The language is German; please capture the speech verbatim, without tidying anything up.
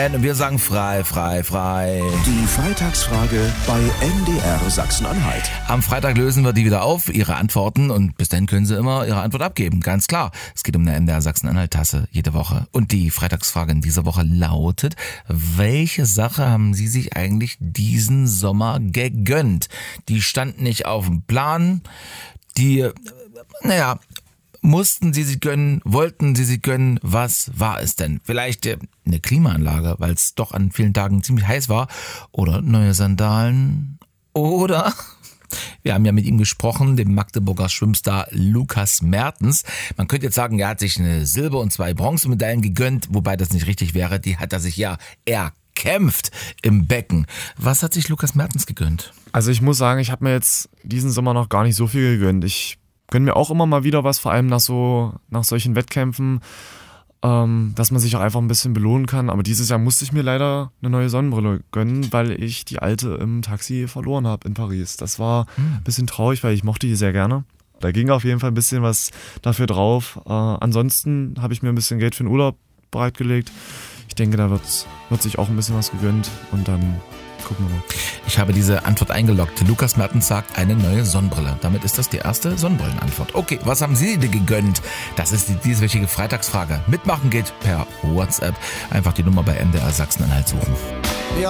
Und wir sagen frei, frei, frei. Die Freitagsfrage bei M D R Sachsen-Anhalt. Am Freitag lösen wir die wieder auf, Ihre Antworten. Und bis dahin können Sie immer Ihre Antwort abgeben. Ganz klar. Es geht um eine M D R Sachsen-Anhalt-Tasse jede Woche. Und die Freitagsfrage in dieser Woche lautet: Welche Sache haben Sie sich eigentlich diesen Sommer gegönnt? Die stand nicht auf dem Plan. Die, naja... Mussten Sie sie gönnen? Wollten Sie sie gönnen? Was war es denn? Vielleicht äh, eine Klimaanlage, weil es doch an vielen Tagen ziemlich heiß war? Oder neue Sandalen? Oder... Wir haben ja mit ihm gesprochen, dem Magdeburger Schwimmstar Lukas Mertens. Man könnte jetzt sagen, er hat sich eine Silber- und zwei Bronzemedaillen gegönnt, wobei das nicht richtig wäre. Die hat er sich ja erkämpft im Becken. Was hat sich Lukas Mertens gegönnt? Also ich muss sagen, ich habe mir jetzt diesen Sommer noch gar nicht so viel gegönnt. Ich gönne mir auch immer mal wieder was, vor allem nach so nach solchen Wettkämpfen, ähm, dass man sich auch einfach ein bisschen belohnen kann. Aber dieses Jahr musste ich mir leider eine neue Sonnenbrille gönnen, weil ich die alte im Taxi verloren habe in Paris. Das war ein bisschen traurig, weil ich mochte die sehr gerne. Da ging auf jeden Fall ein bisschen was dafür drauf. Äh, ansonsten habe ich mir ein bisschen Geld für den Urlaub bereitgelegt. Ich denke, da wird, wird sich auch ein bisschen was gegönnt und dann gucken wir mal. Ich habe diese Antwort eingeloggt. Lukas Mertens sagt, eine neue Sonnenbrille. Damit ist das die erste Sonnenbrillenantwort. Okay, was haben Sie denn gegönnt? Das ist die dieswöchige Freitagsfrage. Mitmachen geht per WhatsApp. Einfach die Nummer bei M D R Sachsen-Anhalt suchen.